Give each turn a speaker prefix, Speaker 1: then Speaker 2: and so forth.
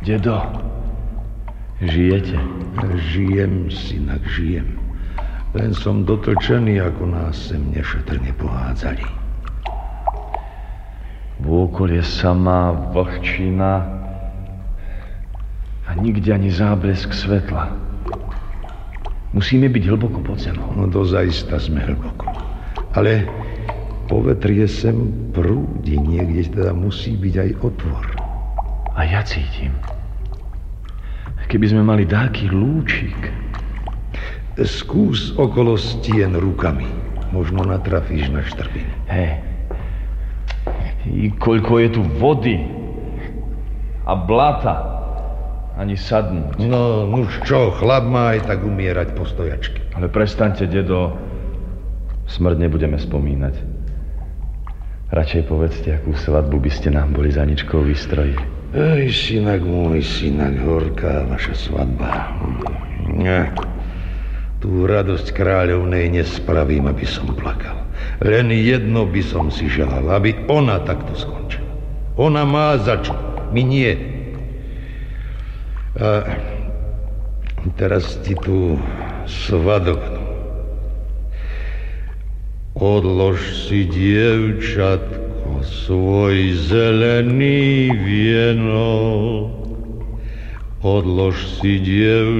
Speaker 1: Dedo, žijete?
Speaker 2: Žijem, synak, žijem. Len som dotlčený, ako nás sem nešetrne pohádzali.
Speaker 1: Vôkol je samá vlhčina a nikde ani záblesk svetla. Musíme byť hlboko pod zemou.
Speaker 2: No dozajista sme hlboko. Ale povetrie sem prúdi, niekde teda musí byť aj otvor.
Speaker 1: A ja cítim. Keby sme mali dáky lúčik.
Speaker 2: Skús okolo stien rukami. Možno natrafíš na štrbiny.
Speaker 1: Hej. I koľko je tu vody a blata. Ani sadnúť.
Speaker 2: No, nuž čo, chlap má aj tak umierať po stojačke.
Speaker 1: Ale prestaňte, dedo. Smrť nebudeme spomínať. Radšej povedzte, akú svadbu by ste nám boli za ničkou vystrojili.
Speaker 2: Ej, synak môj, synak, horká vaša svadba. Tú radosť kráľovnej nespravím, aby som plakal. Len jedno by som si želal, aby ona takto skončila. Ona má za čo, my nie. A teraz ti tu svadobnú. Odlož si, dievčatko, svoj zelený vienok. Odlož si, dievčatko,